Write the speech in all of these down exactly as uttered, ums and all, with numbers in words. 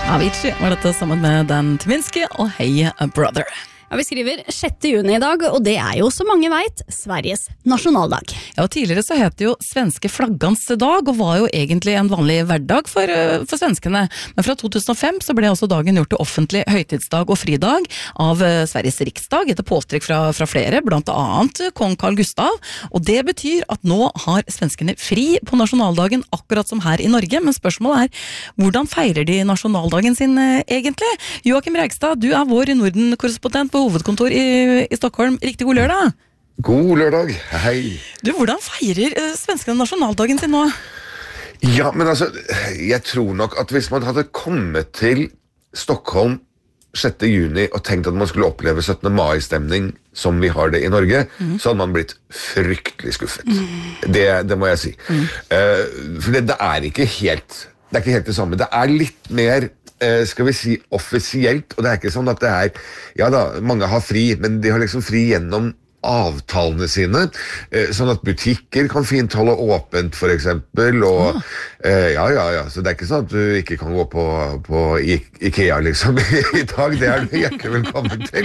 Avicii var dette sammen med Dan Tyminski og Hey Brother. Ja, vi skriver sjette juni i dag, og det er jo, som mange vet, Sveriges nasjonaldag. Ja, og tidligere så het det jo svenske flaggans dag, og var jo egentlig en vanlig hverdag for, for svenskene. Men fra to tusen og fem så ble også dagen gjort til offentlig høytidsdag og fridag av Sveriges riksdag, etter påstrekk fra, fra flere, blant annet kong Carl Gustav. Og det betyr at nå har svenskene fri på nasjonaldagen, akkurat som her i Norge. Men spørsmålet er, hvordan feirer de nasjonaldagen sin egentlig? Joakim Reigstad, du er vår Norden-korrespondent på hovedkontor i, i Stockholm. Riktig god lørdag. God lørdag, hei. Du, hvordan feirer uh, svenskene nasjonaldagen sin nå? Ja, men altså, jeg tror nok at hvis man hadde kommet til Stockholm sjette juni og tenkt at man skulle oppleve syttende mai-stemning som vi har det i Norge, mm. så hadde man blitt fryktelig skuffet. Mm. Det, det må jeg si. Mm. Uh, for det, det er ikke helt, det er ikke helt det samme. Det er litt mer skal vi si offisielt, og det er ikke sånn at det er, ja da, mange har fri, men de har liksom fri gjennom avtalene sine, sånn at butikker kan fint holde åpent for eksempel, og ah. ja, ja, ja, så det er ikke sånn at du ikke kan gå på, på IKEA liksom i dag, det er du hjertelig velkommen til.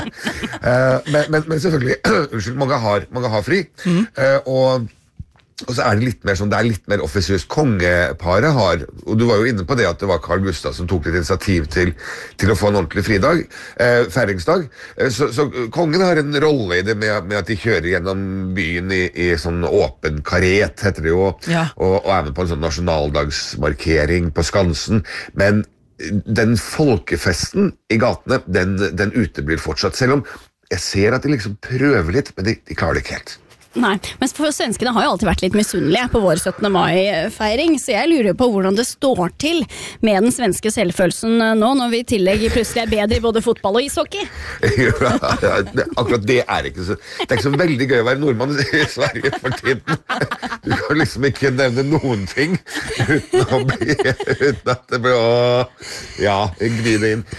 men, men, men selvfølgelig, unnskyld, mange har, mange har fri, mm. og Og så er det litt mer sånn, det er litt mer offisiøst. Kongeparet har, og du var jo inne på det at det var Carl Gustav som tok litt initiativ til, til å få en ordentlig fridag, eh, færingsdag. Eh, så, så kongen har en rolle i det med, med at de kjører gjennom byen i, i sånn åpen karet, heter det jo, ja. og, og er med på en sånn nasjonaldagsmarkering på Skansen. Men den folkefesten i gatene, den, den uteblir fortsatt, selv om jeg ser at de liksom prøver litt, men de, de klarer det ikke helt. Nei, men for svenskene har jo alltid vært litt misunnelige på vår syttende mai-feiring, så jeg lurer på hvordan det står til med den svenske selvfølelsen nå, når vi i tillegg plutselig er bedre i både fotball og ishockey. Ja, ja, akkurat det er ikke så, det er ikke så veldig gøy å være nordmann i Sverige for tiden. Du kan liksom ikke nevne noen ting uten å bli, uten at det blir å, ja, gni det inn.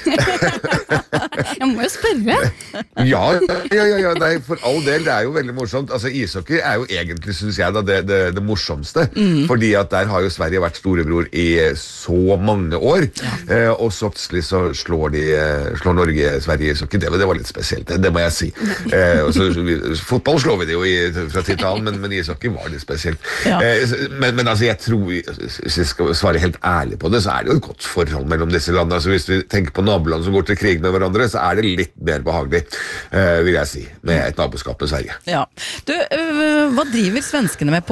Jeg må jo spørre. Ja, ja, ja, ja, nei, for all del, det er jo veldig morsomt. Altså, ishockey er jo egentlig, synes jeg, da, det, det, det morsomste, mm. fordi at der har jo Sverige vært storebror i så mange år, ja. eh, og så plutselig så slår, de, slår Norge Sverige ishockey. Det, det var litt spesielt, det, det må jeg si. Eh, og så, fotball slår vi det jo i, fra Titan, men, men ishockey var litt spesielt. Ja. Eh, men, men altså, jeg tror, hvis jeg skal svare helt ærlig på det, så er det jo et godt forhold mellom disse landene. Altså, hvis vi tenker på naboland som går til krig med hverandre, så er det litt mer behagelig, eh, vil jeg si, med et naboskap med Sverige. Ja. Du, hva driver svenskene med på,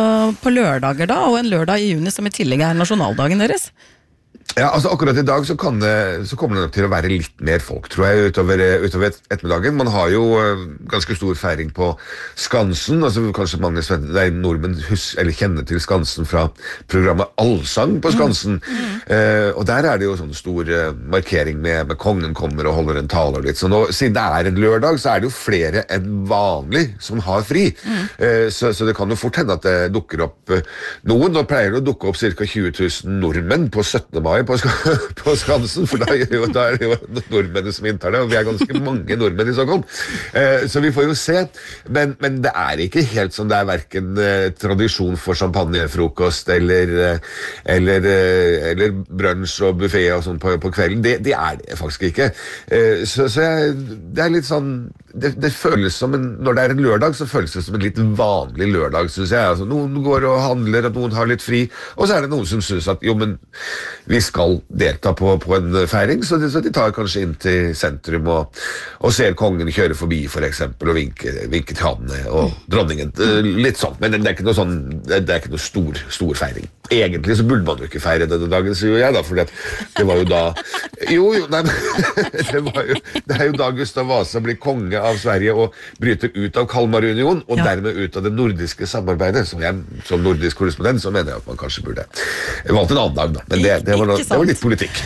på lørdager da, og en lørdag i juni som i tillegg er nasjonaldagen deres? Ja, altså akkurat i dag så, kan det, så kommer det nok til å være litt mer folk, tror jeg, utover, utover ettermiddagen. Man har jo uh, ganske stor feiring på Skansen, altså kanskje mange sven- nei, nordmenn hus- eller kjenner til Skansen fra programmet Allsang på Skansen. Mm. Mm. Uh, og der er det jo sånn stor uh, markering med, med kongen kommer og holder en tale og litt. Så nå, siden det er en lørdag, så er det jo flere enn vanlig som har fri. Mm. Uh, så, så det kan jo fort hende at det dukker opp uh, noen, og pleier det å dukke opp cirka tjue tusen nordmenn på syttende mai På, på Skansen, for da er, jo, da er det jo nordmennene som inntar det, og vi er ganske mange nordmenn i Stockholm. Eh, så vi får jo se, men, men det er ikke helt som det er hverken eh, tradisjon for champagnefrokost eller, eh, eller, eh, eller brunch og buffet og sånn på, på kvelden. Det, det er det faktisk ikke. Eh, så så jeg, det er litt sånn, det, det føles som en, når det er en lørdag, så føles det som en litt vanlig lørdag, synes jeg. Altså, noen går og handler, at noen har litt fri, og så er det noen som synes at, jo, men vi skal delta på, på en feiring, så de, så de tar kanskje inn til sentrum og, og ser kongen kjøre forbi for eksempel, og vinke, vinke til han og dronningen, litt sånn, men det er ikke noe sånn, det er ikke noe stor, stor feiring. Egentlig så burde man jo ikke feire denne dagen, sier jo jeg da, for det var jo da, jo, jo, nei, det var jo, det er jo da Gustav Vasa blir konge av Sverige og bryter ut av Kalmarunion, og ja. dermed ut av det nordiske samarbeidet, som jeg, som nordisk korrespondent, så mener jeg at man kanskje burde valgt en annen dag da, men det, det, var, det var litt politikk.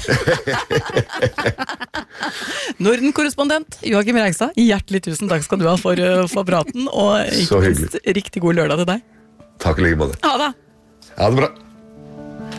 Norden-korrespondent Joakim Reigstad, hjertelig tusen takk skal du ha for, for praten, og ikke minst riktig god lørdag til deg. Takk i like måte. Ha det. Ha det bra.